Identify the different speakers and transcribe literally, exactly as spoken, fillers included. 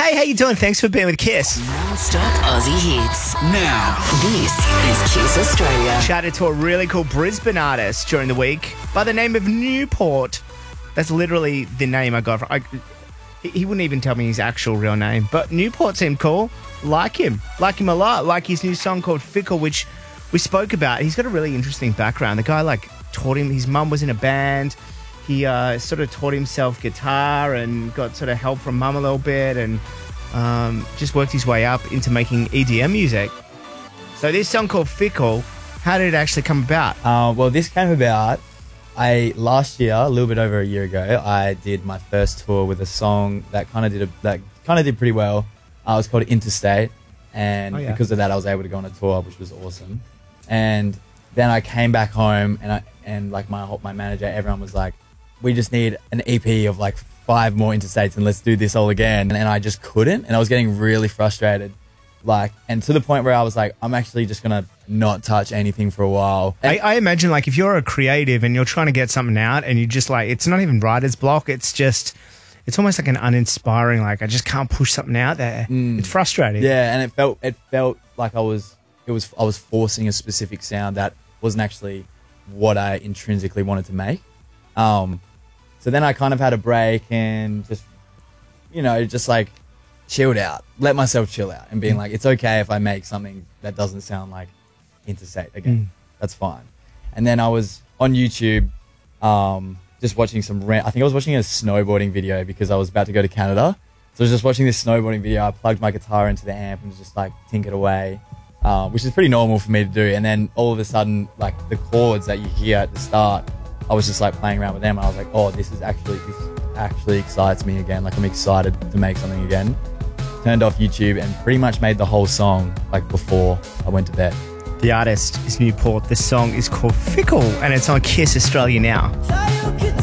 Speaker 1: Hey, how you doing? Thanks for being with Kiss.
Speaker 2: Non-stop Aussie hits. Now, this is Kiss Australia.
Speaker 1: Chatted to a really cool Brisbane artist during the week by the name of Newport. That's literally the name I got. From, I, he he wouldn't even tell me his actual real name, but Newport seemed cool. Like him. Like him a lot. Like his new song called Fickle, which we spoke about. He's got a really interesting background. The guy, like, taught him, his mum was in a band. He uh, sort of taught himself guitar and got sort of help from mum a little bit and um, just worked his way up into making E D M music. So this song called Fickle, how did it actually come about?
Speaker 3: Uh, well, this came about, I last year, a little bit over a year ago, I did my first tour with a song that kind of did a, that kind of did pretty well. Uh, it was called Interstate, and
Speaker 1: oh, yeah.
Speaker 3: because of that, I was able to go on a tour, which was awesome. And then I came back home, and I and like my my manager, everyone was like, we just need an E P of like five more interstates and let's do this all again. And I just couldn't. And I was getting really frustrated. Like, and to the point where I was like, I'm actually just going to not touch anything for a while.
Speaker 1: I, I imagine, like, if you're a creative and you're trying to get something out and you just like, it's not even writer's block. It's just, it's almost like an uninspiring, like, I just can't push something out there. Mm. It's frustrating.
Speaker 3: Yeah. And it felt, it felt like I was, it was, I was forcing a specific sound that wasn't actually what I intrinsically wanted to make. Um, So then I kind of had a break and just, you know, just like chilled out, let myself chill out and being like, it's okay if I make something that doesn't sound like Interstate again. Mm. That's fine. And then I was on YouTube, um, just watching some, ra- I think I was watching a snowboarding video because I was about to go to Canada. So I was just watching this snowboarding video. I plugged my guitar into the amp and just like tinkered away, uh, which is pretty normal for me to do. And then all of a sudden, like the chords that you hear at the start, I was just like playing around with them and I was like, oh, this is actually, this actually excites me again. Like I'm excited to make something again. Turned off YouTube and pretty much made the whole song like before I went to bed.
Speaker 1: The artist is Newport. The song is called Fickle and it's on Kiss Australia now.